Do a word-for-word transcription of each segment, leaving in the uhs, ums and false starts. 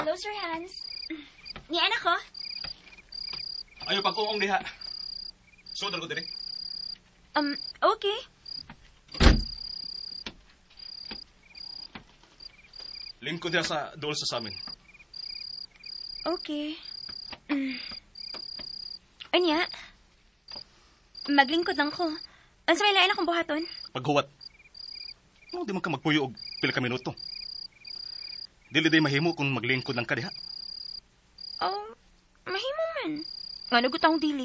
Close your hands. Ni anak ko? Ayaw pag-uong diha. Sudal ko dire. Um, okay. Lingkod diha sa dool sa samin. Okay. Mm. Anya? Maglingkod lang ko. Ang sa may lain akong buhaton? Paghuwat. Ano di man ka magpuyo og pila ka minuto? Dili day mahimo kung maglingkod lang ka diha. Oh, mahimo man. Nga nagot akong dili.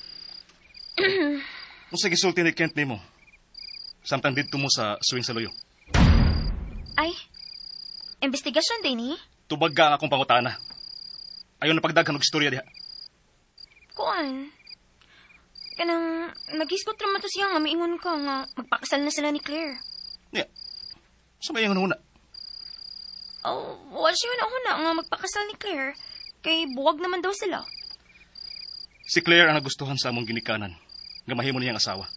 Kung sa gisulti ni Kent nimo, samtang dito mo sa swing sa loyo. Ay, investigasyon din eh. Tubag ka ang akong pangutana. Ayaw na pagdaghan og istorya diha. Kuan? Kanang nag-iskot naman to siya nga maingon ka nga magpakasal na sila ni Claire. Niya, sa may yung huna? Oh, wala siya na huna nga magpakasal ni Claire. Kay buwag naman daw sila. Si Claire ang nagustuhan sa among ginikanan nga mahimo niyang asawa.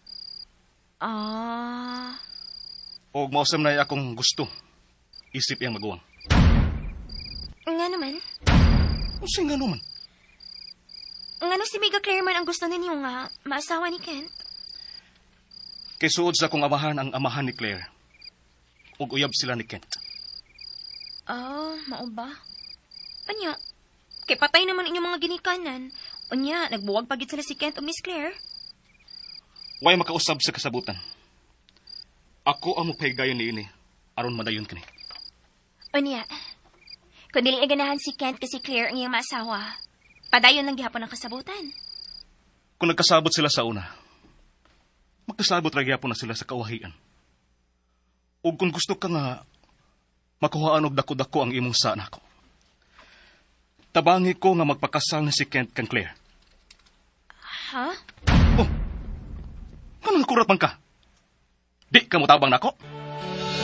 Ah. Og mausam na akong gusto. Isip iyang maguwang. Nga naman? O siya nga naman? Nga no si Mega Claire man ang gusto ninyo nga maasawa ni Kent? Kay suod sa kong amahan ang amahan ni Claire. Og uyab sila ni Kent. Ah, mao ba? Anya, kay patay naman inyong mga ginikanan. Unya, nagbuwag pagit sila si Kent o Miss Claire. Way makausab sa kasabutan. Ako ang mupahigayon ni ini, aron madayon kani. Unya, kung dili ganahan si Kent kasi Claire ang iyang maasawa, padayon lang gihapon ang kasabutan. Kung nagkasabot sila sa una, magkasabot ra gyapon na sila sa kawahian. Ug kung gusto ka nga makuhaan og dako-dako ang imong sa nako, tabangi ko nga magpakasal na si Kent kang Claire. Ha? Oh, ano nakurat man ka? Di ka mo tabang nako?